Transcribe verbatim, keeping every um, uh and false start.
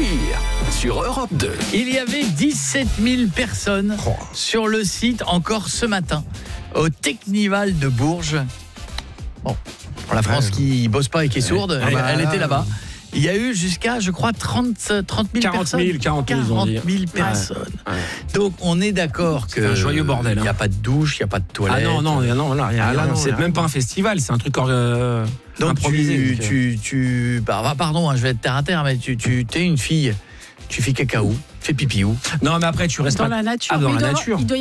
Réfléchir sur Europe deux. Il y avait dix-sept mille personnes Oh. sur le site encore ce matin, au Technival de Bourges. Bon, pour la France Ouais. qui bosse pas et qui est sourde, Ah elle, bah, elle était là-bas. Il y a eu jusqu'à, je crois, trente, trente mille quarante personnes. mille, quarante mille, ils ont dit. quarante mille personnes. Ouais. Donc, on est d'accord que... C'est un joyeux bordel, Il n'y a hein. pas de douche, il n'y a pas de toilette. Ah non, non, non, là, rien, Ah là, rien. non, c'est là. même pas un festival, c'est un truc euh, Donc, improvisé. tu, donc, euh. tu, tu, bah, pardon, hein, je vais être terre à terre, mais tu, tu es une fille, tu fais caca où, tu fais pipi où? Non, mais après, tu restes Dans pas- la nature. Ah, dans Mais la il doit- nature. il doit